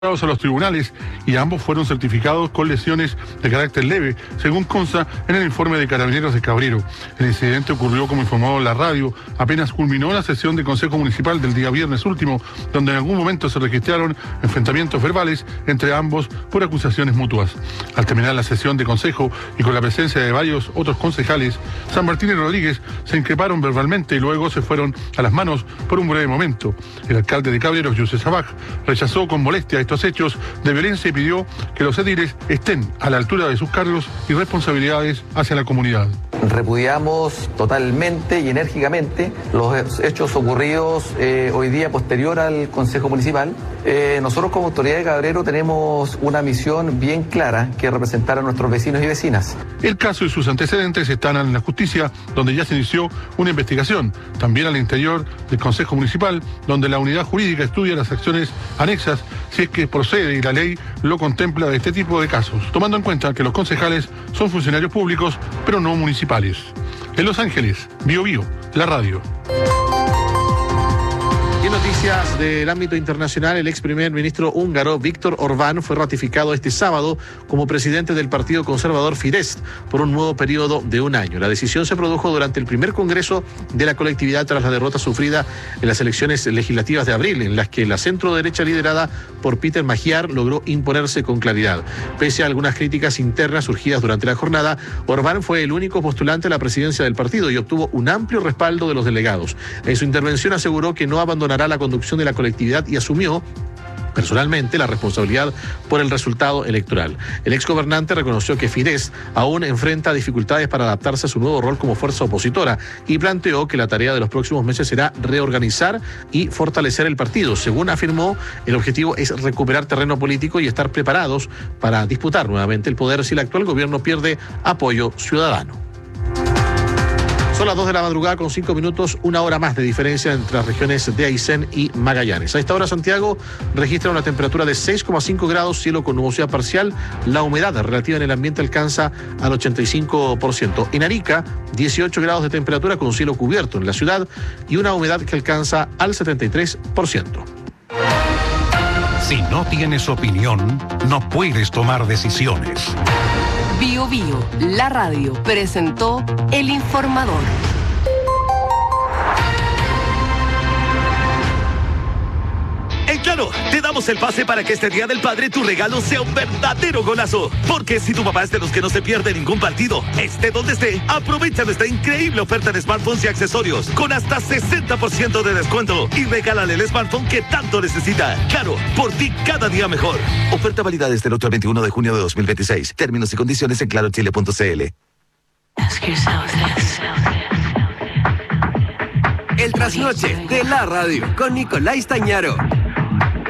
a los tribunales y ambos fueron certificados con lesiones de carácter leve, según consta en el informe de Carabineros de Cabrero. El incidente ocurrió, como informó la radio, apenas culminó la sesión del Consejo Municipal del día viernes último, donde en algún momento se registraron enfrentamientos verbales entre ambos por acusaciones mutuas. Al terminar la sesión de consejo y con la presencia de varios otros concejales, San Martín y Rodríguez se increparon verbalmente y luego se fueron a las manos por un breve momento. El alcalde de Cabreros, Yusef Sabaj, rechazó con molestia estos hechos de violencia y pidió que los ediles estén a la altura de sus cargos y responsabilidades hacia la comunidad. Repudiamos totalmente y enérgicamente los hechos ocurridos hoy día posterior al Consejo Municipal. Nosotros como autoridad de Cabrero tenemos una misión bien clara, que es representar a nuestros vecinos y vecinas. El caso y sus antecedentes están en la justicia, donde ya se inició una investigación. También al interior del Consejo Municipal, donde la unidad jurídica estudia las acciones anexas si es que procede y la ley lo contempla de este tipo de casos, tomando en cuenta que los concejales son funcionarios públicos, pero no municipales. En Los Ángeles, Bio Bio, la radio. Y en noticias del ámbito internacional, el ex primer ministro húngaro Viktor Orbán fue ratificado este sábado como presidente del partido conservador Fidesz por un nuevo periodo de un año. La decisión se produjo durante el primer congreso de la colectividad tras la derrota sufrida en las elecciones legislativas de abril, en las que la centro-derecha liderada por Peter Magyar logró imponerse con claridad. Pese a algunas críticas internas surgidas durante la jornada, Orbán fue el único postulante a la presidencia del partido y obtuvo un amplio respaldo de los delegados. En su intervención aseguró que no abandonará la conducción de la colectividad y asumió personalmente la responsabilidad por el resultado electoral. El exgobernante reconoció que Fidesz aún enfrenta dificultades para adaptarse a su nuevo rol como fuerza opositora y planteó que la tarea de los próximos meses será reorganizar y fortalecer el partido. Según afirmó, el objetivo es recuperar terreno político y estar preparados para disputar nuevamente el poder si el actual gobierno pierde apoyo ciudadano. Son las 2 de la madrugada con 5 minutos, una hora más de diferencia entre las regiones de Aysén y Magallanes. A esta hora Santiago registra una temperatura de 6,5 grados, cielo con nubosidad parcial. La humedad relativa en el ambiente alcanza al 85%. En Arica, 18 grados de temperatura con cielo cubierto en la ciudad y una humedad que alcanza al 73%. Si no tienes opinión, no puedes tomar decisiones. Bio Bio, la radio, presentó El Informador. En Claro, te damos el pase para que este Día del Padre tu regalo sea un verdadero golazo. Porque si tu papá es de los que no se pierde ningún partido, esté donde esté, aprovecha nuestra increíble oferta de smartphones y accesorios con hasta 60% de descuento y regálale el smartphone que tanto necesita. Claro, por ti cada día mejor. Oferta válida desde el 8 al 21 de junio de 2026. Términos y condiciones en clarochile.cl. El trasnoche de la radio con Nicolás Tañaro.